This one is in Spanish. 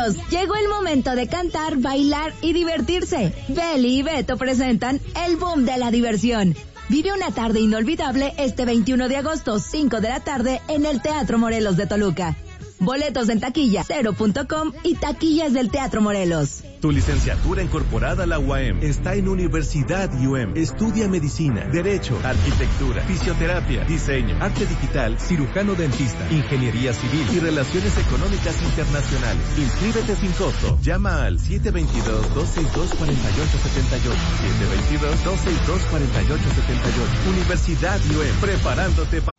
Amigos, llegó el momento de cantar, bailar y divertirse. Beli y Beto presentan el boom de la diversión. Vive una tarde inolvidable este 21 de agosto, 5 de la tarde, en el Teatro Morelos de Toluca. Boletos en taquilla, 0.com y taquillas del Teatro Morelos. Tu licenciatura incorporada a la UAM está en Universidad UM. Estudia medicina, derecho, arquitectura, fisioterapia, diseño, arte digital, cirujano dentista, ingeniería civil y relaciones económicas internacionales. Inscríbete sin costo. Llama al 722-262-4878. 722-262-4878. Universidad UM, preparándote para